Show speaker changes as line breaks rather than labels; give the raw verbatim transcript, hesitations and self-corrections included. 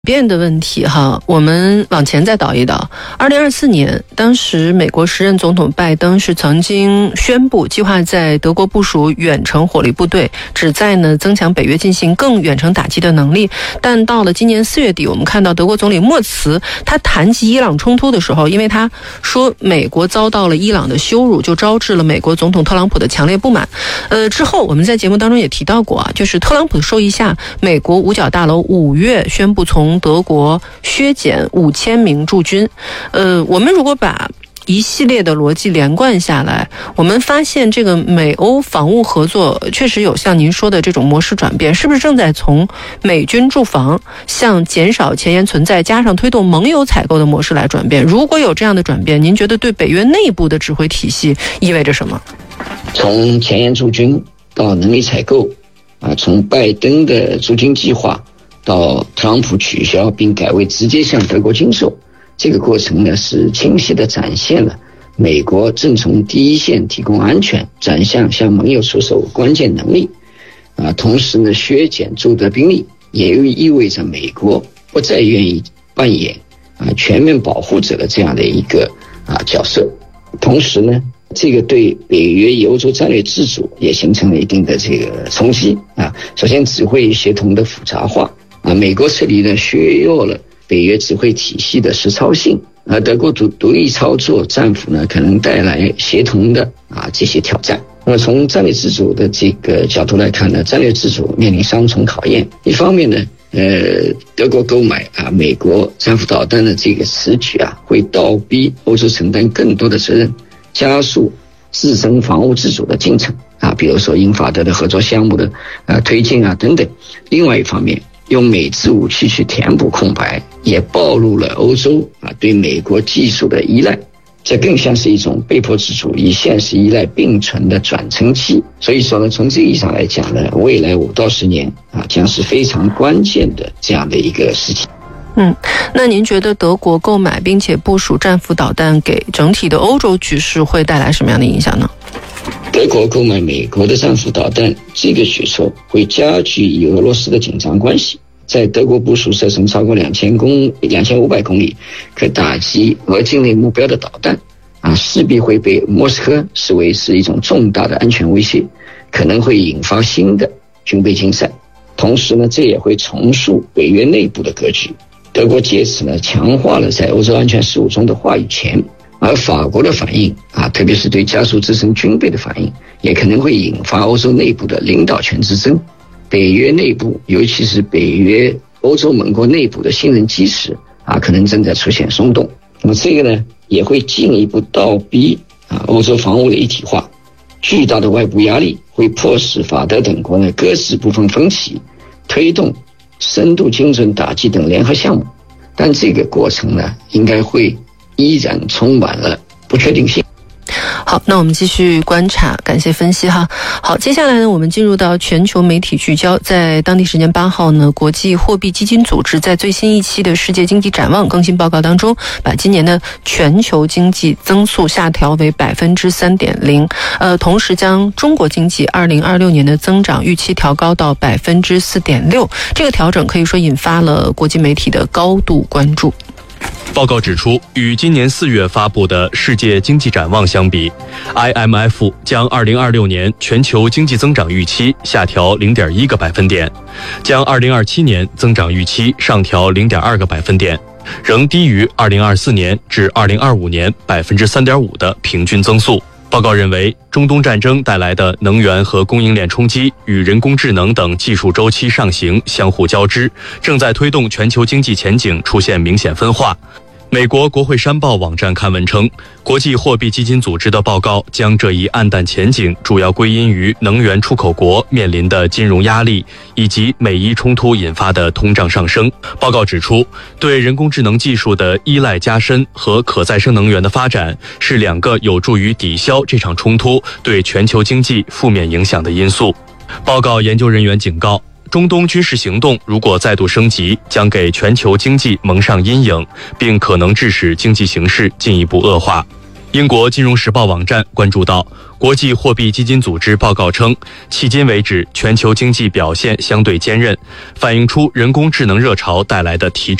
变的问题哈，我们往前再倒一倒。二零二四年，当时美国时任总统拜登是曾经宣布计划在德国部署远程火力部队，旨在呢增强北约进行更远程打击的能力。但到了今年四月底，我们看到德国总理默茨他谈及伊朗冲突的时候，因为他说美国遭到了伊朗的羞辱，就招致了美国总统特朗普的强烈不满。呃，之后我们在节目当中也提到过啊，就是特朗普的授意下，美国五角大楼五月宣布从德国削减五千名驻军。呃，我们如果把一系列的逻辑连贯下来，我们发现这个美欧防务合作确实有像您说的这种模式转变，是不是正在从美军驻防向减少前沿存在加上推动盟友采购的模式来转变？如果有这样的转变，您觉得对北约内部的指挥体系意味着什么？
从前沿驻军到能力采购啊，从拜登的驻军计划到特朗普取消并改为直接向德国军售，这个过程呢是清晰地展现了美国正从第一线提供安全转向向盟友出售关键能力啊，同时呢削减驻德兵力，也意味着美国不再愿意扮演啊全面保护者的这样的一个啊角色。同时呢，这个对北约以欧洲战略自主也形成了一定的这个冲击啊。首先，指挥协同的复杂化啊，美国撤离呢削弱了北约指挥体系的实操性，而德国独独立操作战俘呢可能带来协同的啊这些挑战。那么从战略自主的这个角度来看呢，战略自主面临双重考验。一方面呢，呃，德国购买啊美国战斧导弹的这个此举啊，会倒逼欧洲承担更多的责任，加速自身防务自主的进程啊，比如说英法德的合作项目的啊推进啊等等。另外一方面，用美制武器去填补空白，也暴露了欧洲啊对美国技术的依赖，这更像是一种被迫自主与现实依赖并存的转乘期。所以说呢，从这个意义上来讲呢，未来五到十年啊将是非常关键的这样的一个事情。
嗯，那您觉得德国购买并且部署战斧导弹给整体的欧洲局势会带来什么样的影响呢？
德国购买美国的战斧导弹这个举措会加剧与俄罗斯的紧张关系。在德国部署射程超过两千公两千五百公里可打击俄境内目标的导弹啊，势必会被莫斯科视为是一种重大的安全威胁，可能会引发新的军备竞赛。同时呢，这也会重塑北约内部的格局。德国借此呢强化了在欧洲安全事务中的话语权，而法国的反应啊，特别是对加速自身军备的反应，也可能会引发欧洲内部的领导权之争。北约内部，尤其是北约欧洲盟国内部的信任基石啊，可能正在出现松动。那么这个呢，也会进一步倒逼啊欧洲防务的一体化。巨大的外部压力会迫使法德等国呢搁置部分分歧，推动深度精准打击等联合项目。但这个过程呢，应该会依然充满了不确定性。
好，那我们继续观察，感谢分析哈。好，接下来呢，我们进入到全球媒体聚焦。在当地时间八号呢，国际货币基金组织在最新一期的世界经济展望更新报告当中，把今年的全球经济增速下调为百分之三点零，呃，同时将中国经济二零二六年的增长预期调高到百分之四点六。这个调整可以说引发了国际媒体的高度关注。
报告指出，与今年四月发布的世界经济展望相比 ，I M F 将二零二六年全球经济增长预期下调 零点一个百分点，将二零二七年增长预期上调 零点二个百分点，仍低于二零二四年至二零二五年 百分之三点五 的平均增速。报告认为，中东战争带来的能源和供应链冲击与人工智能等技术周期上行相互交织，正在推动全球经济前景出现明显分化。美国国会山报网站刊文称，国际货币基金组织的报告将这一暗淡前景主要归因于能源出口国面临的金融压力以及美伊冲突引发的通胀上升。报告指出，对人工智能技术的依赖加深和可再生能源的发展是两个有助于抵消这场冲突对全球经济负面影响的因素。报告研究人员警告，中东军事行动如果再度升级，将给全球经济蒙上阴影，并可能致使经济形势进一步恶化。 英国金融时报网站关注到，国际货币基金组织报告称，迄今为止全球经济表现相对坚韧，反映出人工智能热潮带来的提